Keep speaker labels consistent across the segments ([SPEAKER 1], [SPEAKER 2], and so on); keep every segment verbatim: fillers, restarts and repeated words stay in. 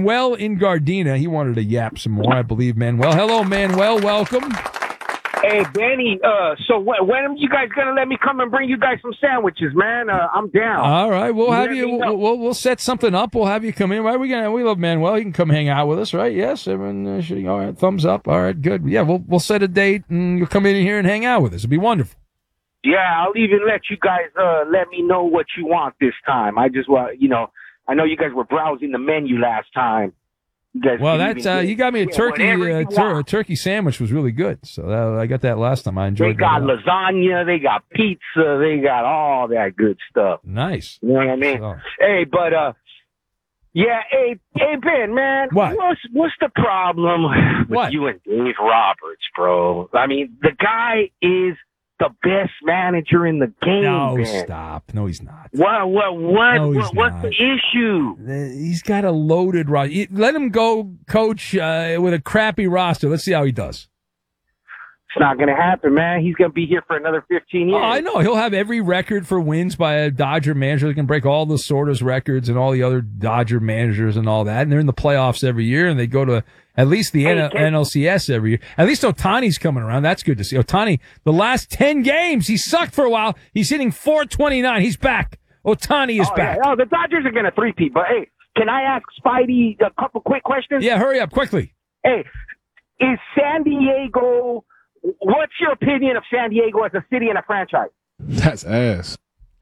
[SPEAKER 1] Manuel in Gardena. He wanted to yap some more, I believe, Manuel. Hello, Manuel. Welcome.
[SPEAKER 2] Hey, Benny, uh, so when, when are you guys going to let me come and bring you guys some sandwiches, man? Uh, I'm down.
[SPEAKER 1] All right. We'll
[SPEAKER 2] You
[SPEAKER 1] have
[SPEAKER 2] let
[SPEAKER 1] you,
[SPEAKER 2] me know.
[SPEAKER 1] we'll, we'll, we'll set something up. We'll have you come in. Right? We gonna, we love Manuel. You can come hang out with us, right? Yes. Everyone, uh, should, all right. Thumbs up. All right. Good. Yeah, we'll, we'll set a date and you'll come in here and hang out with us. It'll be wonderful.
[SPEAKER 2] Yeah, I'll even let you guys uh, let me know what you want this time. I just want, you know, I know you guys were browsing the menu last time. You guys
[SPEAKER 1] Well,
[SPEAKER 2] can
[SPEAKER 1] that's,
[SPEAKER 2] even
[SPEAKER 1] uh,
[SPEAKER 2] get-
[SPEAKER 1] you got me a
[SPEAKER 2] yeah,
[SPEAKER 1] turkey,
[SPEAKER 2] whatever
[SPEAKER 1] uh,
[SPEAKER 2] you
[SPEAKER 1] tur- a
[SPEAKER 2] want.
[SPEAKER 1] turkey sandwich was really good. So that, I got that last time. I
[SPEAKER 2] They
[SPEAKER 1] enjoyed
[SPEAKER 2] got
[SPEAKER 1] that. a lot.
[SPEAKER 2] lasagna, they got pizza, they got all that good stuff.
[SPEAKER 1] Nice.
[SPEAKER 2] You know what I mean?
[SPEAKER 1] So,
[SPEAKER 2] Hey, but uh, yeah, hey, hey, Ben, man,
[SPEAKER 1] What?
[SPEAKER 2] what's what's the problem with
[SPEAKER 1] What?
[SPEAKER 2] you and Dave Roberts, bro? I mean, the guy is the best manager in the game.
[SPEAKER 1] no,
[SPEAKER 2] Ben.
[SPEAKER 1] stop. No, he's not.
[SPEAKER 2] What? What? What?
[SPEAKER 1] No, he's
[SPEAKER 2] what what's
[SPEAKER 1] not.
[SPEAKER 2] the issue?
[SPEAKER 1] Uh, He's got a loaded roster. You- Let him go coach uh, with a crappy roster. Let's see how he does.
[SPEAKER 2] It's not going to happen, man. He's going to be here for another fifteen years.
[SPEAKER 1] Oh, I know. He'll have every record for wins by a Dodger manager. They can break all the Sorters records and all the other Dodger managers and all that. And they're in the playoffs every year, and they go to at least the
[SPEAKER 2] Hey,
[SPEAKER 1] N-
[SPEAKER 2] can-
[SPEAKER 1] N L C S every year. At least Otani's coming around. That's good to see. Otani, the last ten games, he sucked for a while. He's hitting four twenty-nine. He's back. Otani is
[SPEAKER 2] oh,
[SPEAKER 1] back.
[SPEAKER 2] Yeah. Oh, the Dodgers are going to three-peat. But, hey, can I ask Spidey a couple quick questions?
[SPEAKER 1] Yeah, hurry up quickly.
[SPEAKER 2] Hey, is San Diego, what's your opinion of San Diego as a city and a franchise?
[SPEAKER 3] That's ass.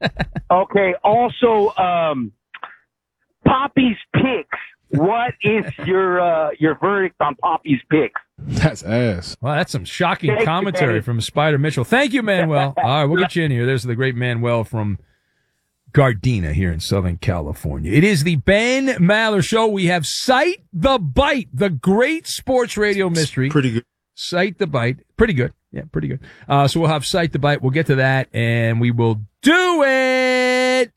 [SPEAKER 2] Okay, also, um, Poppy's Picks. What is your uh, your verdict on Poppy's Picks?
[SPEAKER 3] That's ass.
[SPEAKER 1] Well, that's some shocking
[SPEAKER 2] Thank you,
[SPEAKER 1] commentary
[SPEAKER 2] Danny.
[SPEAKER 1] from Spider Mitchell. Thank you, Manuel. All right, we'll get you in here. There's the great Manuel from Gardena here in Southern California. It is the Ben Maller Show. We have Cite the Bite, the great sports radio mystery.
[SPEAKER 3] Pretty good.
[SPEAKER 1] Cite the Bite. Pretty good. Yeah, pretty good. Uh, so we'll have Cite the Bite. We'll get to that, and we will do it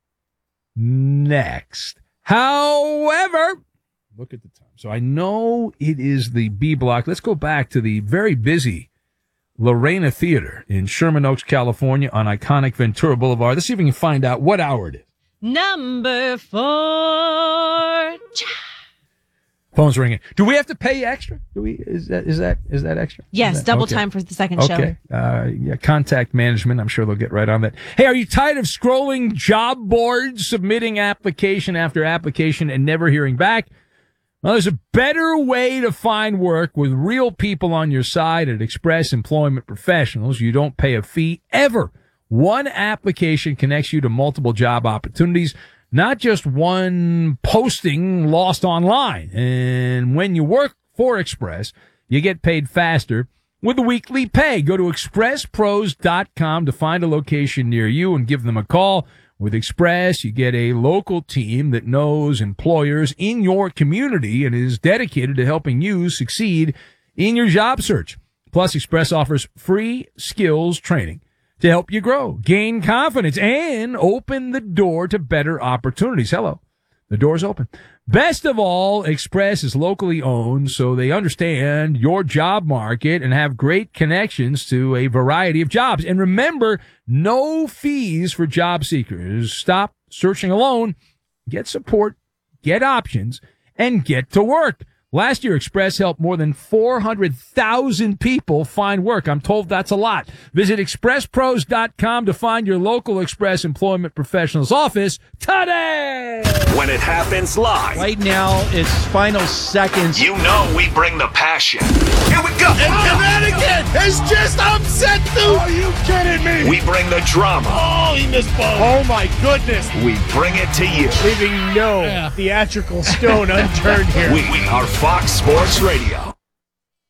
[SPEAKER 1] next. However, look at the time. So I know it is the B block. Let's go back to the very busy Lorena Theater in Sherman Oaks, California on iconic Ventura Boulevard. Let's see if we can find out what hour it is.
[SPEAKER 4] Number four.
[SPEAKER 1] Phone's ringing. Do we have to pay extra? Do we? Is that is that is that extra?
[SPEAKER 4] Yes,
[SPEAKER 1] Is that-
[SPEAKER 4] double
[SPEAKER 1] okay.
[SPEAKER 4] time for the second show.
[SPEAKER 1] Okay. Uh, yeah, contact management. I'm sure they'll get right on that. Hey, are you tired of scrolling job boards, submitting application after application and never hearing back? Well, there's a better way to find work with real people on your side at Express Employment Professionals. You don't pay a fee ever. One application connects you to multiple job opportunities, not just one posting lost online. And when you work for Express, you get paid faster with a weekly pay. Go to express pros dot com to find a location near you and give them a call. With Express, you get a local team that knows employers in your community and is dedicated to helping you succeed in your job search. Plus, Express offers free skills training to help you grow, gain confidence, and open the door to better opportunities. Hello. The door's open. Best of all, Express is locally owned, so they understand your job market and have great connections to a variety of jobs. And remember, no fees for job seekers. Stop searching alone. Get support, get options, and get to work. Last year, Express helped more than four hundred thousand people find work. I'm told that's a lot. Visit express pros dot com to find your local Express Employment Professionals office today.
[SPEAKER 5] When it happens live,
[SPEAKER 6] Right now, it's final seconds.
[SPEAKER 5] you know we bring the passion. Here we go.
[SPEAKER 3] And Connecticut is just upset, dude. Are you kidding me?
[SPEAKER 5] We bring the drama.
[SPEAKER 3] Oh, he missed ball. Oh, my goodness.
[SPEAKER 5] We bring it to you.
[SPEAKER 6] Leaving no theatrical stone unturned here.
[SPEAKER 5] We are Fox Sports Radio.